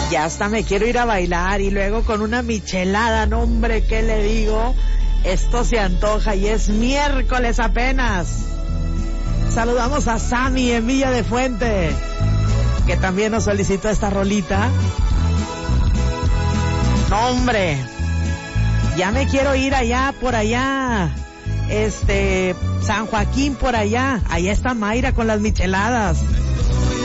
Ya hasta me quiero ir a bailar y luego con una michelada, no hombre, ¿qué le digo? Esto se antoja y es miércoles apenas. Saludamos a Sammy en Villa de Fuente, que también nos solicitó esta rolita. No hombre, ya me quiero ir allá, por allá. San Joaquín por allá. Allá está Mayra con las micheladas.